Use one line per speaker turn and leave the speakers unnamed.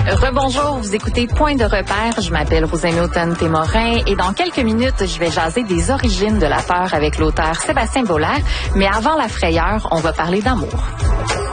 Rebonjour, vous écoutez Point de repère. Je m'appelle Rosanne Automne-Témorin et dans quelques minutes, je vais jaser des origines de la peur avec l'auteur Sébastien Bollaert. Mais avant la frayeur, on va parler d'amour.